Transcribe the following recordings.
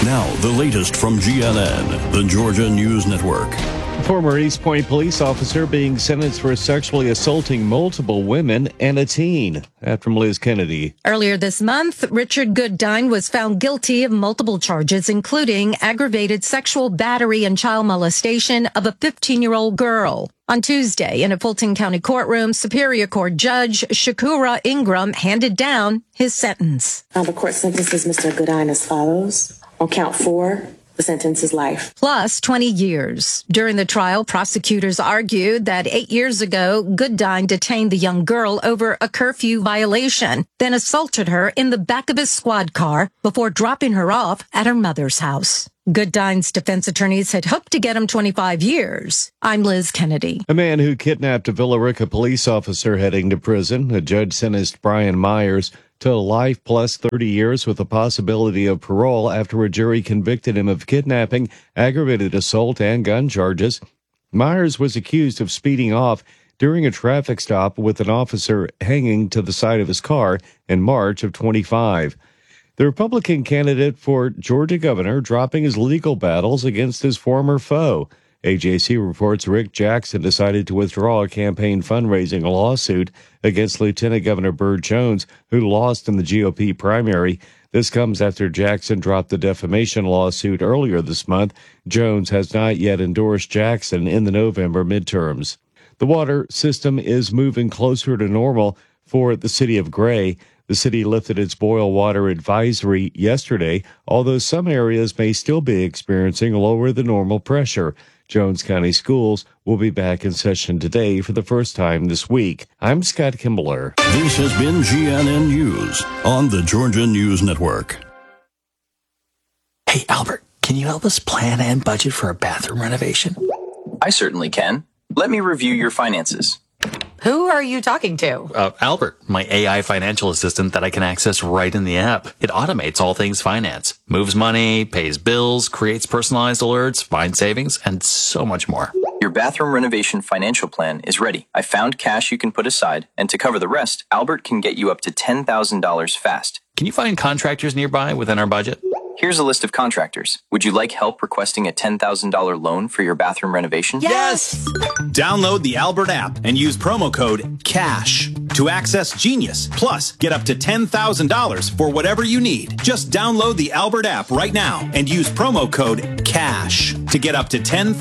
Now, the latest from GNN, the Georgia News Network. Former East Point police officer being sentenced for sexually assaulting multiple women and a teen. That from Liz Kennedy. Earlier this month, Richard Goodine was found guilty of multiple charges, including aggravated sexual battery and child molestation of a 15-year-old girl. On Tuesday, in a Fulton County courtroom, Superior Court Judge Shakura Ingram handed down his sentence. The court sentences Mr. Goodine as follows. On count 4, the sentence is life. Plus 20 years. During the trial, prosecutors argued that 8 years ago, Goodine detained the young girl over a curfew violation, then assaulted her in the back of his squad car before dropping her off at her mother's house. Goodine's defense attorneys had hoped to get him 25 years. I'm Liz Kennedy. A man who kidnapped a Villa Rica police officer heading to prison. A judge sentenced Brian Myers to life plus 30 years with the possibility of parole after a jury convicted him of kidnapping, aggravated assault, and gun charges. Myers was accused of speeding off during a traffic stop with an officer hanging to the side of his car in March of 25. The Republican candidate for Georgia governor dropping his legal battles against his former foe. AJC reports Rick Jackson decided to withdraw a campaign fundraising lawsuit against Lieutenant Governor Burt Jones, who lost in the GOP primary. This comes after Jackson dropped the defamation lawsuit earlier this month. Jones has not yet endorsed Jackson in the November midterms. The water system is moving closer to normal for the city of Gray. The city lifted its boil water advisory yesterday, although some areas may still be experiencing lower than normal pressure. Jones County Schools will be back in session today for the first time this week. I'm Scott Kimbler. This has been GNN News on the Georgia News Network. Hey, Albert, can you help us plan and budget for a bathroom renovation? I certainly can. Let me review your finances. Who are you talking to? Albert, my AI financial assistant that I can access right in the app. It automates all things finance, moves money, pays bills, creates personalized alerts, finds savings, and so much more. Your bathroom renovation financial plan is ready. I found cash you can put aside, and to cover the rest, Albert can get you up to $10,000 fast. Can you find contractors nearby within our budget? Here's a list of contractors. Would you like help requesting a $10,000 loan for your bathroom renovation? Yes! Download the Albert app and use promo code CASH to access Genius. Plus, get up to $10,000 for whatever you need. Just download the Albert app right now and use promo code CASH to get up to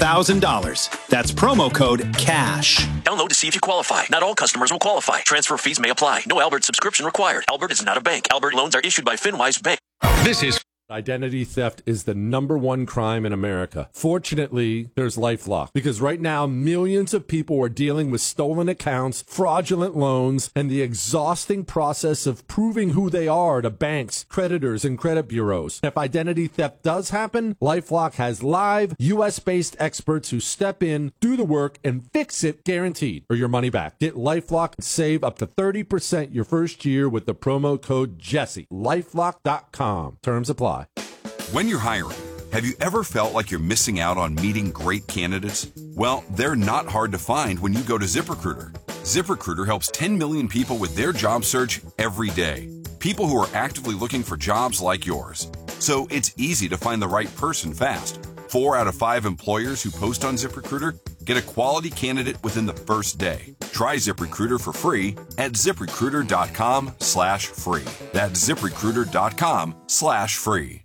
$10,000. That's promo code CASH. Download to see if you qualify. Not all customers will qualify. Transfer fees may apply. No Albert subscription required. Albert is not a bank. Albert loans are issued by FinWise Bank. This is identity theft is the #1 crime in America. Fortunately, there's LifeLock, because right now millions of people are dealing with stolen accounts, fraudulent loans, and the exhausting process of proving who they are to banks, creditors, and credit bureaus. If identity theft does happen, LifeLock has live US-based experts who step in, do the work, and fix it guaranteed, or your money back. Get LifeLock and save up to 30% your first year with the promo code Jesse. LifeLock.com. Terms apply. When you're hiring, have you ever felt like you're missing out on meeting great candidates? Well, they're not hard to find when you go to ZipRecruiter. ZipRecruiter helps 10 million people with their job search every day. People who are actively looking for jobs like yours. So it's easy to find the right person fast. 4 out of 5 employers who post on ZipRecruiter get a quality candidate within the first day. Try ZipRecruiter for free at ZipRecruiter.com/free. That's ZipRecruiter.com/free.